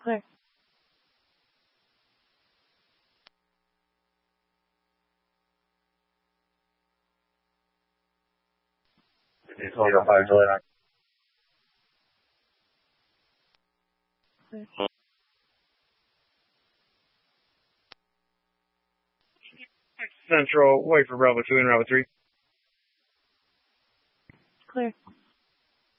Clear. It's 5 July. Clear. Central, wait for Bravo 2 and Bravo 3. Clear.